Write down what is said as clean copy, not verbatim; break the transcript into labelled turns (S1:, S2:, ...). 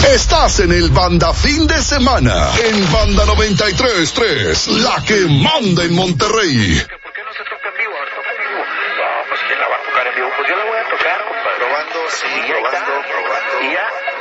S1: Estás en el Banda Fin de Semana, en Banda 93.3, la que manda en Monterrey.
S2: ¿Por qué no se toca en vivo? A ver, toca en vivo. No, pues ¿quién la va a tocar en vivo? Pues yo la voy a tocar, compadre.
S3: Probando, sí,
S2: Y ahí está.
S3: probando.
S2: Y ya.